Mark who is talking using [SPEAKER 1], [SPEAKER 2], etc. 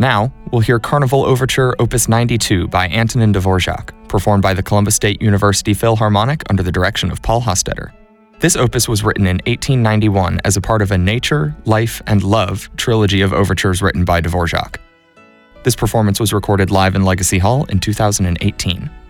[SPEAKER 1] Now, we'll hear Carnival Overture Opus 92 by Antonin Dvorak, performed by the Columbus State University Philharmonic under the direction of Paul Hostetter. This opus was written in 1891 as a part of a Nature, Life, and Love trilogy of overtures written by Dvorak. This performance was recorded live in Legacy Hall in 2018.